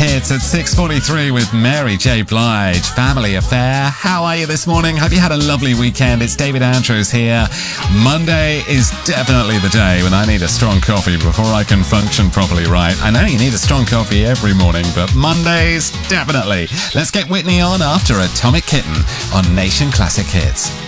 Hits at 6:43 with Mary J. Blige. Family Affair. How are you this morning? Hope you had a lovely weekend. It's David Andrews here. Monday is definitely the day when I need a strong coffee before I can function properly, right? I know you need a strong coffee every morning, but Mondays, definitely. Let's get Whitney on after Atomic Kitten on Nation Classic Hits.